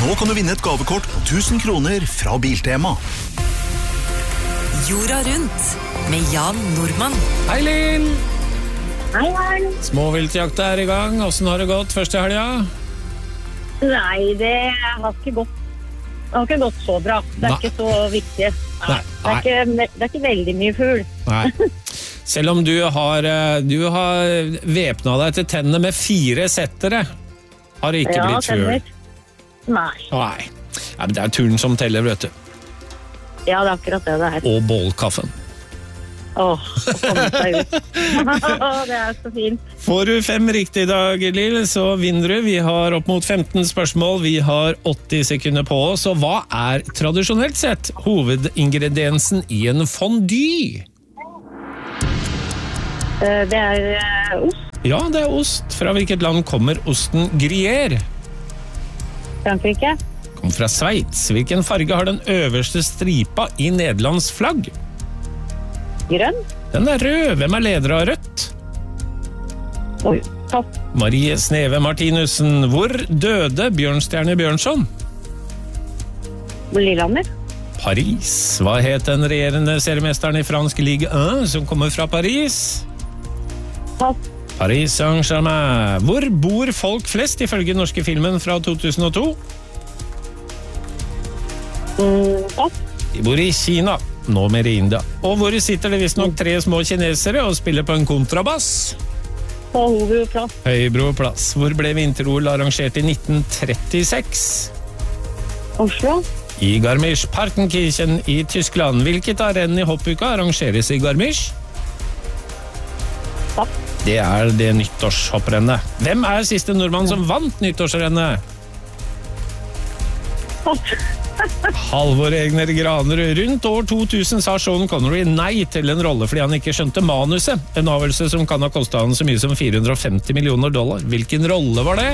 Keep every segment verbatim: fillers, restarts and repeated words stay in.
Nå kan du vinne et gavekort på tusen kroner fra Biltema. Jorda rundt med Jan Nordmann. Hei, Linn! Hei, hei. Småviltjakta er i gang. Hvordan har det gått første helga? Nei, det har ikke gått. Det har ikke gått så bra. Det er Nei. ikke så viktig. Nei. Nei. Det, er ikke, det er ikke veldig mye fugl. Nei. Selv om du har, du har væpnet deg til tennene med fire settere, har det ikke Ja, blitt fugl. tenner. Nei. Nei. Ja, men det er turen som teller, vet du. Ja, det er akkurat det det er. Og bålkaffen. Åh, å komme seg ut. Det er så fint. Får du fem riktig i dag, Lill, så vinner du. Vi har opp mot femten spørsmål. Vi har åtti sekunder på oss. Og hva er tradisjonelt sett hovedingrediensen i en fondue? Eh, Det er eh, ost. Ja, det er ost. Fra hvilket land kommer osten Gruyère? Frankrike. Kom fra Sveits. Hvilken farge har den øverste stripa i Nederlands flagg? Grønn. Den er rød. Hvem er leder av Rødt? Oi, pass. Marie Sneve Martinussen. Hvor døde Bjørnstjerne Bjørnson? Lillehammer. Paris. Hva het den regjerende seriemesteren i fransk Ligue én som kommer fra Paris? Pass. Paris Saint-Germain. Hvor bor folk flest ifølge norske filmen fra to tusen og to? Mm, pass. De bor i Kina, nå mer i India. Og hvor sitter det visst nok tre små kinesere og spiller på en kontrabass? På Hovedplass. Høybro plass. Hvor ble vinter-O L arrangert i nitten trettiseks? Oslo. I Garmisch-Partenkirchen i Tyskland. Hvilket av renn i hoppuka arrangeres i Garmisch? Pass. Det er det nyttårshopprennet. Hvem er siste nordmann som vant nyttårsrennet? Pass. Halvor Egner Granerud. Rundt år to tusen sa Sean Connery nei til en rolle fordi han ikke skjønte manuset. En avgjørelse som kan ha kostet han så mye som fire hundre og femti millioner dollar. Hvilken rolle var det?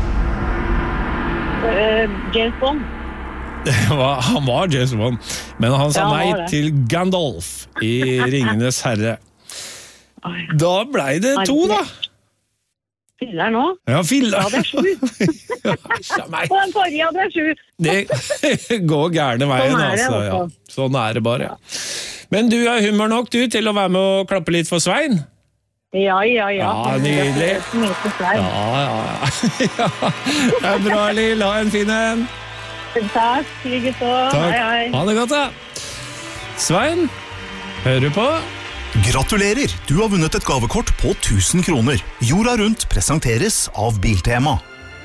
Eh, James Bond. Han var James Bond, men han sa Ja, han nei var det. til Gandalf i Ringenes herre. Da ble det to, da. Fyller nå. Ja, filla. Ja, det er sju. Ja, meg. På den forrige hadde jeg sju. Det går gærne veien, Sånn er det, altså. Ja. altså. Sånn er det bare. Men du er humør nok, du, til å være med og klappe litt for Svein? Ja, ja, ja. Ja, nydelig. Mye til Svein. Ja, ja, ja. Ja, det er bra, Lill. Ha en fin en. Takk, like så. Takk. Hei, hei. Ha det godt, da. Svein, hører du på? Gratulerer! Du har vunnet et gavekort på tusen kroner. Jorda rundt presenteres av Biltema.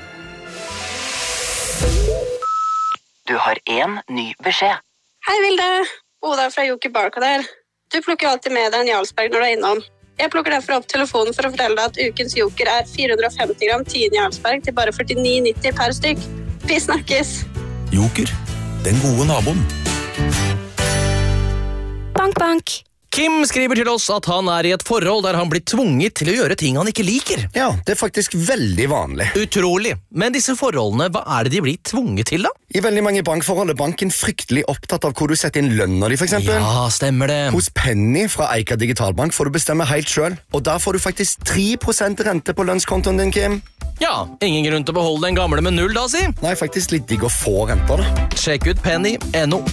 Du har en ny beskjed. Hei, Vilde. Oda fra Joker Barka der. Du plukker jo alltid med deg en Jarlsberg når du er innom. Jeg plukker derfor opp telefonen for å fortelle deg at ukens Joker er fire hundre og femti gram Tine Jarlsberg til bare førtini nitti per stykk. Vi snakkes! Joker, den gode naboen. Bank, bank. Kim skriver til oss at han er i et forhold der han blir tvunget til å gjøre ting han ikke liker. Ja, det er faktisk veldig vanlig. Utrolig. Men disse forholdene, hva er det de blir tvunget til da? I veldig mange bankforhold er banken fryktelig opptatt av hvor du setter inn lønner de, for eksempel. Ja, stemmer det. Hos Penny fra Eika Digitalbank får du bestemme helt selv, og der får du faktisk tre prosent rente på lønnskontoen din, Kim. Ja, ingen grunn til å beholde den gamle med null da, si. Nei, faktisk litt digg å få renter da. Sjekk ut penny punktum no.